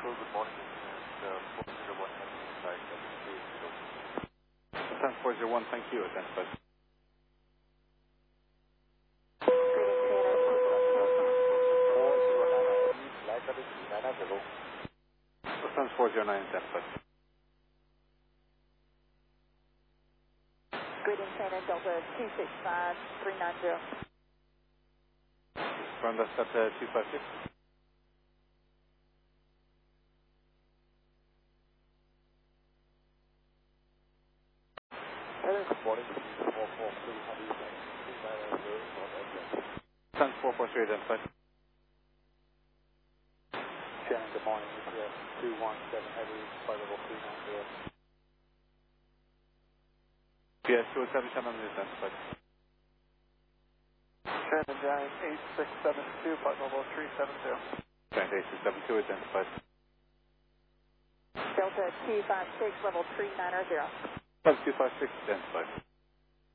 good morning. And 401 side, Descent 401, thank you. Identified. Descent 409, identified. Greetings, Santa Delta 265390. From that's at 256. Good morning. 443, Descent 443, identified. Shannon, good morning. EPS 217 Heavy, flight level 390. PS 207, Shannon, identified. Shannon, Giant 8672, flight level 370. Giant 8672, identified. Delta 256, level 390. Plus 256, identified.